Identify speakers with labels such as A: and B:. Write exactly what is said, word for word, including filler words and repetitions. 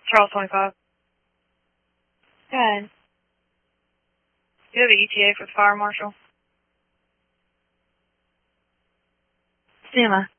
A: Charles twenty-five.
B: Go ahead.
A: Do you have an E T A for the fire marshal?
B: SEMA.